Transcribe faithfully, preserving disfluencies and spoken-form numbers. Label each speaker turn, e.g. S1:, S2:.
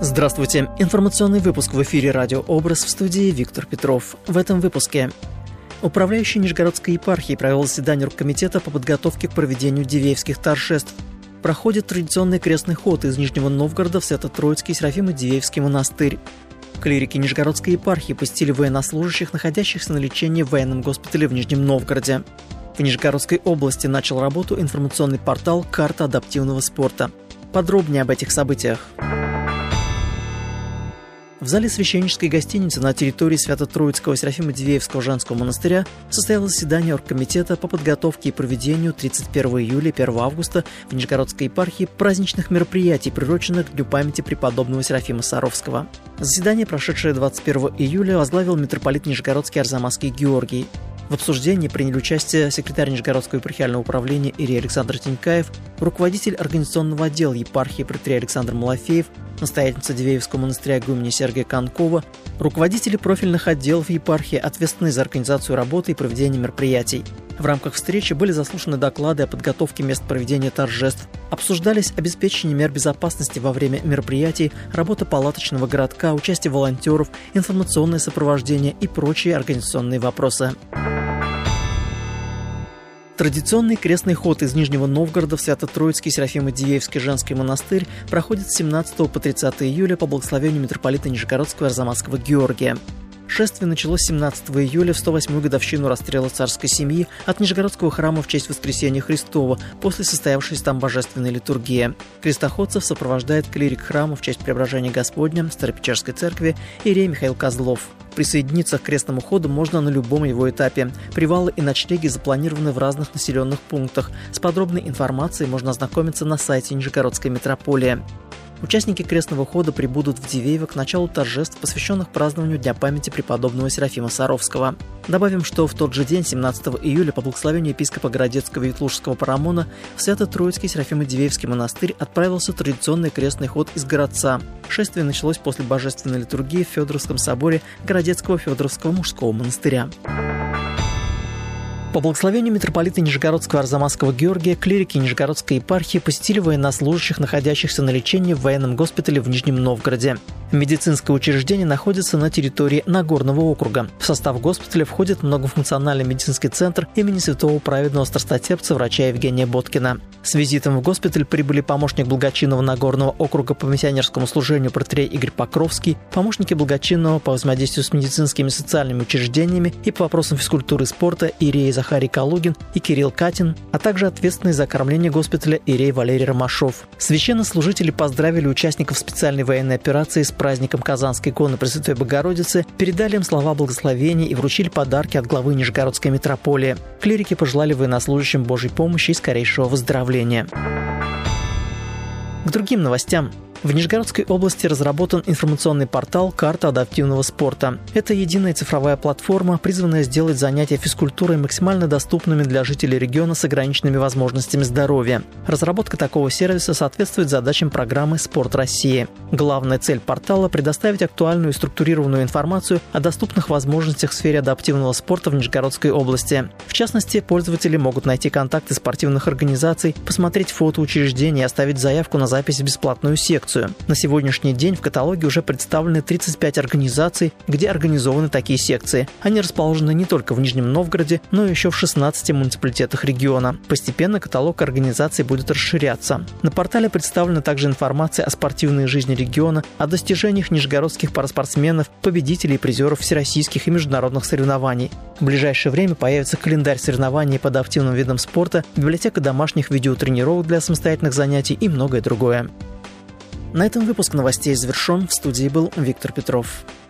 S1: Здравствуйте. Информационный выпуск в эфире «Радио Образ», в студии Виктор Петров. В этом выпуске. Управляющий Нижегородской епархией провел заседание оргкомитета по подготовке к проведению Дивеевских торжеств. Проходит традиционный крестный ход из Нижнего Новгорода в Свято-Троицкий Серафимо-Дивеевский монастырь. Клирики Нижегородской епархии посетили военнослужащих, находящихся на лечении в военном госпитале в Нижнем Новгороде. В Нижегородской области начал работу информационный портал «Карта адаптивного спорта». Подробнее об этих событиях. В зале священнической гостиницы на территории Свято-Троицкого Серафимо-Дивеевского женского монастыря состоялось заседание оргкомитета по подготовке и проведению тридцать первого июля и первого августа в Нижегородской епархии праздничных мероприятий, приуроченных к Дню памяти преподобного Серафима Саровского. Заседание, прошедшее двадцать первого июля, возглавил митрополит Нижегородский Арзамасский Георгий. В обсуждении приняли участие секретарь Нижегородского епархиального управления Ирий Александр Тинькаев, руководитель организационного отдела епархии протерей Александр Малафеев, настоятельница Дивеевского монастыря игуменя Сергия Конкова, руководители профильных отделов епархии, ответственные за организацию работы и проведение мероприятий. В рамках встречи были заслушаны доклады о подготовке мест проведения торжеств, обсуждались обеспечение мер безопасности во время мероприятий, работа палаточного городка, участие волонтеров, информационное сопровождение и прочие организационные вопросы. Традиционный крестный ход из Нижнего Новгорода в Свято-Троицкий Серафимо-Дивеевский женский монастырь проходит с семнадцатого по тридцатое июля по благословению митрополита Нижегородского Арзамасского Георгия. Шествие началось семнадцатого июля в сто восьмую годовщину расстрела царской семьи от Нижегородского храма в честь Воскресения Христова после состоявшейся там божественной литургии. Крестоходцев сопровождает клирик храма в честь Преображения Господня Старопечерской церкви Ирей Михаил Козлов. Присоединиться к крестному ходу можно на любом его этапе. Привалы и ночлеги запланированы в разных населенных пунктах. С подробной информацией можно ознакомиться на сайте Нижегородской митрополии. Участники крестного хода прибудут в Дивеево к началу торжеств, посвященных празднованию Дня памяти преподобного Серафима Саровского. Добавим, что в тот же день, семнадцатого июля, по благословению епископа Городецкого и Ветлужского Парамона, в Свято-Троицкий Серафимо-Дивеевский монастырь отправился традиционный крестный ход из городца. Шествие началось после божественной литургии в Федоровском соборе Городецкого Федоровского мужского монастыря. По благословению митрополита Нижегородского Арзамасского Георгия клирики Нижегородской епархии посетили военнослужащих, находящихся на лечении в военном госпитале в Нижнем Новгороде. Медицинское учреждение находится на территории Нагорного округа. В состав госпиталя входит многофункциональный медицинский центр имени святого праведного страстотерпца врача Евгения Боткина. С визитом в госпиталь прибыли помощник благочинного Нагорного округа по миссионерскому служению протерей Игорь Покровский, помощники благочинного по взаимодействию с медицинскими и социальными учреждениями и по вопросам физкультуры и спорта Ирей Захарий Калугин и Кирилл Катин, а также ответственный за кормление госпиталя Ирей Валерий Ромашов. Священнослужители поздравили участников специальной военной операции с праздником Казанской иконы Пресвятой Богородицы, передали им слова благословения и вручили подарки от главы Нижегородской митрополии. Клирики пожелали военнослужащим Божьей помощи и скорейшего выздоровления. К другим новостям. В Нижегородской области разработан информационный портал «Карта адаптивного спорта». Это единая цифровая платформа, призванная сделать занятия физкультурой максимально доступными для жителей региона с ограниченными возможностями здоровья. Разработка такого сервиса соответствует задачам программы «Спорт России». Главная цель портала – предоставить актуальную и структурированную информацию о доступных возможностях в сфере адаптивного спорта в Нижегородской области. В частности, пользователи могут найти контакты спортивных организаций, посмотреть фото учреждений и оставить заявку на запись в бесплатную секцию. На сегодняшний день в каталоге уже представлены тридцать пять организаций, где организованы такие секции. Они расположены не только в Нижнем Новгороде, но и еще в шестнадцати муниципалитетах региона. Постепенно каталог организаций будет расширяться. На портале представлена также информация о спортивной жизни региона, о достижениях нижегородских параспортсменов, победителей и призеров всероссийских и международных соревнований. В ближайшее время появится календарь соревнований по адаптивным видам спорта, библиотека домашних видеотренировок для самостоятельных занятий и многое другое. На этом выпуск новостей завершен. В студии был Виктор Петров.